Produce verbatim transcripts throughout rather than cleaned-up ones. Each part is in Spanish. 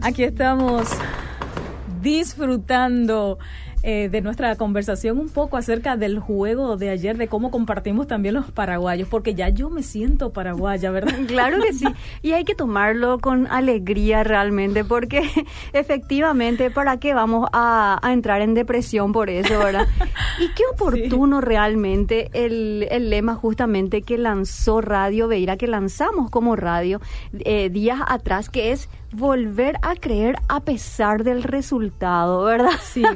Aquí estamos disfrutando eh, de nuestra conversación un poco acerca del juego de ayer, de cómo compartimos también los paraguayos, porque ya yo me siento paraguaya, ¿verdad? Claro que sí, y hay que tomarlo con alegría realmente, porque efectivamente, ¿para qué vamos a, a entrar en depresión por eso, verdad? Y qué oportuno sí. realmente el, el lema justamente que lanzó Radio Beira, que lanzamos como radio eh, días atrás, que es volver a creer a pesar del resultado, ¿verdad? Sí,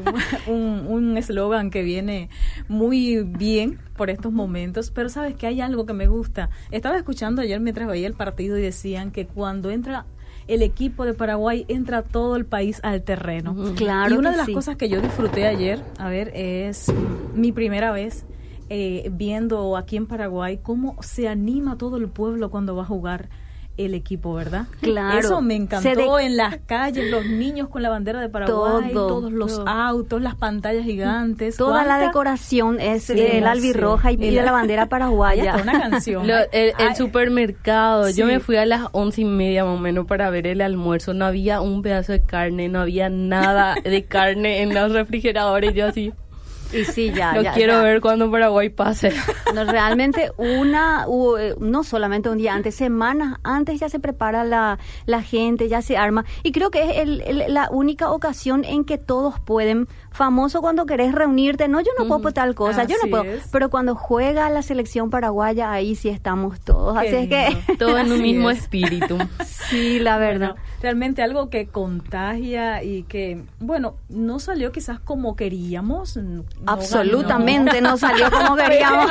un eslogan que viene muy bien por estos momentos, pero sabes que hay algo que me gusta. Estaba escuchando ayer mientras veía el partido y decían que cuando entra el equipo de Paraguay, entra todo el país al terreno. Claro. Y una que de las sí. cosas que yo disfruté ayer, a ver, es mi primera vez eh, viendo aquí en Paraguay cómo se anima todo el pueblo cuando va a jugar el equipo, ¿verdad? Claro. Eso me encantó, de... en las calles, los niños con la bandera de Paraguay, todo, todos los todo. autos, las pantallas gigantes. Toda ¿Cuánta? la decoración es Sí, el albirroja sí. y de la bandera paraguaya. Hay hasta una canción. Lo, el, el supermercado, sí. yo me fui a las once y media más o menos para ver el almuerzo, no había un pedazo de carne, no había nada de carne en los refrigeradores, yo así... Y sí, ya, Lo ya, quiero ya. ver cuando Paraguay pase. No, realmente una, no solamente un día antes, semanas antes ya se prepara la, la gente, ya se arma. Y creo que es el, el, la única ocasión en que todos pueden, famoso cuando querés reunirte, no, yo no puedo por tal cosa, Así yo no puedo. es. Pero cuando juega la selección paraguaya, ahí sí estamos todos. Qué Así es que... Todo en un Así mismo es. espíritu. Sí, la verdad. Bueno, realmente algo que contagia y que, bueno, no salió quizás como queríamos. No Absolutamente ganó. no salió como queríamos.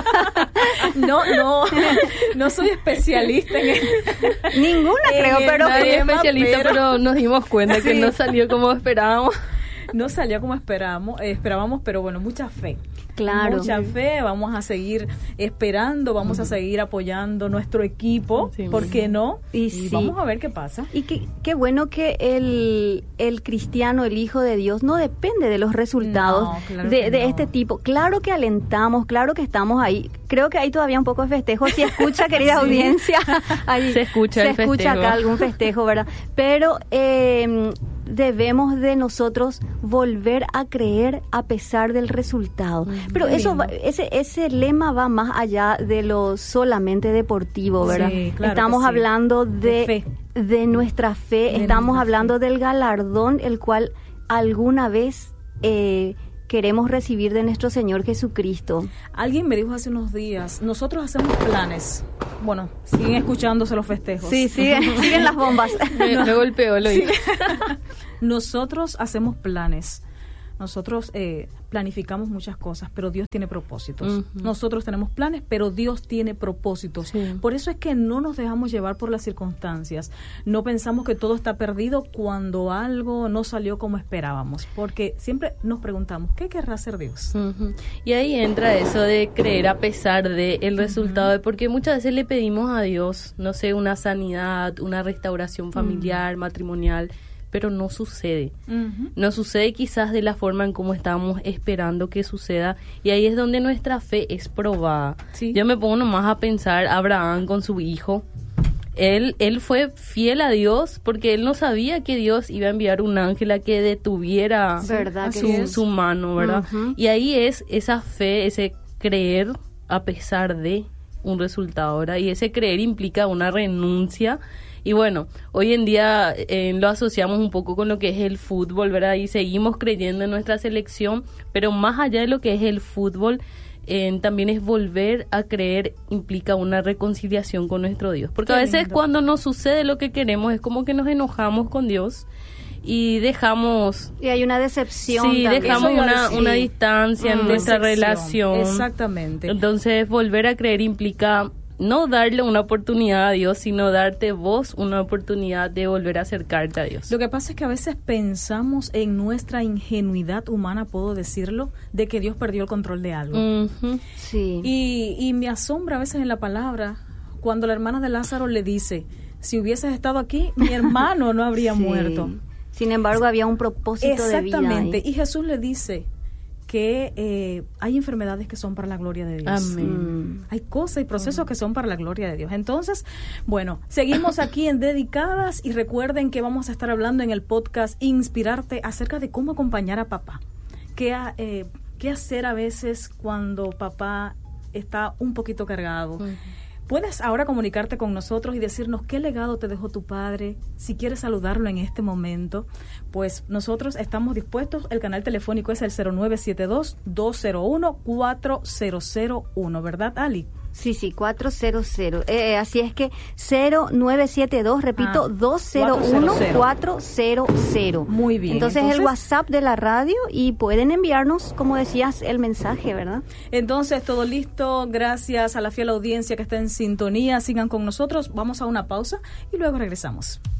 No, no, no soy especialista en el, Ninguna en creo, el pero... Nadie es tema, especialista, pero- pero nos dimos cuenta que Sí. no salió como esperábamos. No salió como esperamos, eh, esperábamos, pero bueno, mucha fe. Claro. Mucha fe, vamos a seguir esperando, vamos a seguir apoyando nuestro equipo, Sí. ¿por qué no? Y Y sí. vamos a ver qué pasa. Y qué, qué bueno que el, el cristiano, el hijo de Dios, no depende de los resultados No, claro de, que de no. este tipo. Claro que alentamos, claro que estamos ahí. Creo que hay todavía un poco de festejo. Si escucha, querida Sí. audiencia, ahí Se escucha se el escucha festejo. acá algún festejo, ¿verdad? Pero eh, debemos de nosotros volver a creer a pesar del resultado. Pero qué eso, lindo. va- ese, ese lema va más allá de lo solamente deportivo, ¿verdad? Sí, claro Estamos que sí. hablando De de, fe. de nuestra fe, De estamos nuestra hablando fe. del galardón el cual alguna vez eh, queremos recibir de nuestro Señor Jesucristo. Alguien me dijo hace unos días, nosotros hacemos planes. Bueno, siguen escuchándose los festejos. Sí, siguen, siguen las bombas. Me, me golpeó el Sí. oído. Nosotros hacemos planes. Nosotros eh, planificamos muchas cosas, pero Dios tiene propósitos. Ujú. Nosotros tenemos planes, pero Dios tiene propósitos. Sí. Por eso es que no nos dejamos llevar por las circunstancias. No pensamos que todo está perdido cuando algo no salió como esperábamos, porque siempre nos preguntamos, ¿qué querrá hacer Dios? Ujú. Y ahí entra eso de creer a pesar de el resultado, de porque muchas veces le pedimos a Dios, no sé, una sanidad, una restauración familiar, matrimonial, pero no sucede. Ujú. No sucede quizás de la forma en como estábamos esperando que suceda, y ahí es donde nuestra fe es probada. Sí. Yo me pongo nomás a pensar a Abraham con su hijo. Él, él fue fiel a Dios porque él no sabía que Dios iba a enviar un ángel a que detuviera ¿Verdad que su, sí? su mano, ¿verdad? Ujú. Y ahí es esa fe, ese creer a pesar de un resultado, ¿verdad? Y ese creer implica una renuncia. Y bueno, hoy en día eh, lo asociamos un poco con lo que es el fútbol, ¿verdad? Y seguimos creyendo en nuestra selección, pero más allá de lo que es el fútbol, eh, también es volver a creer, implica una reconciliación con nuestro Dios. Porque Qué a veces lindo. cuando nos sucede lo que queremos es como que nos enojamos con Dios y dejamos... Y hay una decepción Sí, también. dejamos Eso iba a una, decir. una distancia en Mm, nuestra decepción. relación. Exactamente. Entonces, volver a creer implica no darle una oportunidad a Dios, sino darte vos una oportunidad de volver a acercarte a Dios. Lo que pasa es que a veces pensamos en nuestra ingenuidad humana, puedo decirlo, de que Dios perdió el control de algo. Ujú. Sí. Y, y me asombra a veces en la palabra cuando la hermana de Lázaro le dice, si hubieses estado aquí, mi hermano no habría Sí. muerto. Sin embargo, había un propósito de vida. Exactamente. ahí. Y Jesús le dice, que eh, hay enfermedades que son para la gloria de Dios. Amén. Mm. Hay cosas y procesos mm. que son para la gloria de Dios. Entonces, bueno, seguimos aquí en Dedicadas y recuerden que vamos a estar hablando en el podcast Inspirarte acerca de cómo acompañar a papá. ¿Qué, eh, qué hacer a veces cuando papá está un poquito cargado? Mm. Puedes ahora comunicarte con nosotros y decirnos qué legado te dejó tu padre. Si quieres saludarlo en este momento, pues nosotros estamos dispuestos. El canal telefónico es el cero nueve siete dos, dos cero uno, cuatro cero cero uno, ¿verdad, Ali? Sí, sí, cuatro cero cero. Eh, así es que cero nueve siete dos, repito, ah, dos cero uno, cuatro cero cero. Muy bien. Entonces, Entonces, el WhatsApp de la radio y pueden enviarnos, como decías, el mensaje, ¿verdad? Entonces, todo listo. Gracias a la fiel audiencia que está en sintonía. Sigan con nosotros. Vamos a una pausa y luego regresamos.